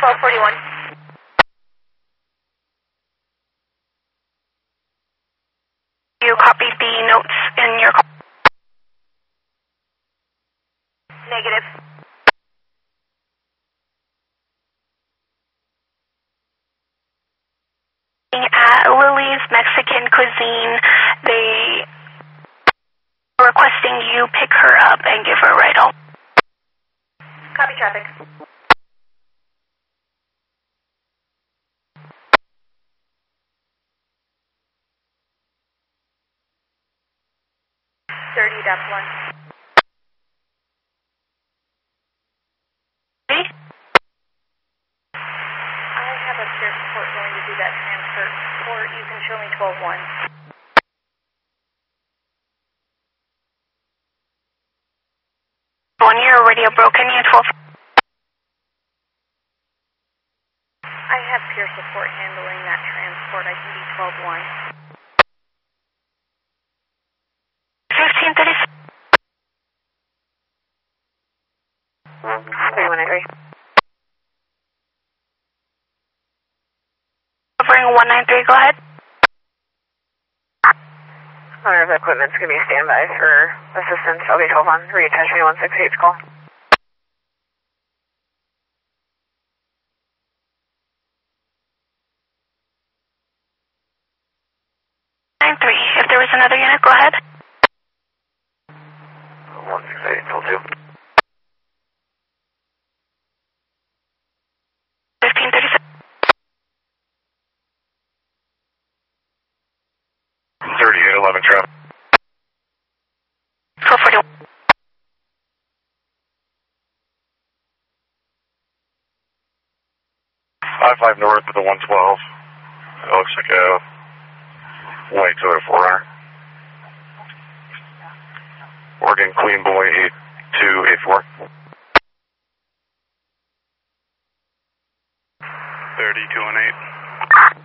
1241. You copied the notes in your call? Negative. At Lily's Mexican Cuisine, they are requesting you pick her up and give her a ride home. Copy traffic. $30.1. Hey? I have a peer support going to do that transfer, or you can show me 12-1. On your radio broken, you 12. I have peer support handling that transport. I can be 12-1. 1536. 3193. Covering 193, go ahead. Owner of the equipment's going to be standby for assistance. I'll be 12-1. Reattach me 168 call. 93. If there was another unit, go ahead. 168, told you. 1536. 3811 traffic. 1241. I-5 north of the 112. It looks like a white Toyota 4Runner. Oregon Queen Boy 8284. 3218.